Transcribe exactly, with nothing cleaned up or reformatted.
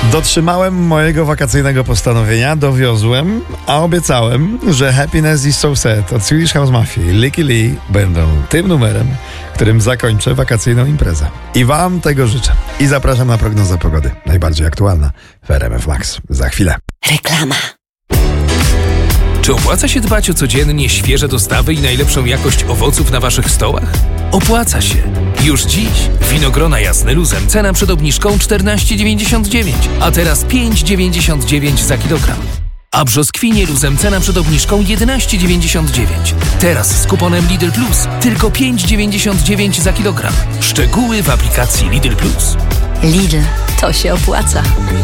Dotrzymałem mojego wakacyjnego postanowienia, dowiozłem, a obiecałem, że Happiness is so sad od Swedish House Mafia i Licky Lee będą tym numerem, którym zakończę wakacyjną imprezę. I wam tego życzę. I zapraszam na prognozę pogody. Najbardziej aktualna w R M F Max. Za chwilę. Reklama. Czy opłaca się dbać o codziennie świeże dostawy i najlepszą jakość owoców na waszych stołach? Opłaca się. Już dziś winogrona jasne luzem cena przed obniżką czternaście dziewięćdziesiąt dziewięć, a teraz pięć dziewięćdziesiąt dziewięć za kilogram. A brzoskwinie luzem cena przed obniżką jedenaście dziewięćdziesiąt dziewięć. Teraz z kuponem Lidl Plus tylko pięć dziewięćdziesiąt dziewięć za kilogram. Szczegóły w aplikacji Lidl Plus. Lidl, to się opłaca.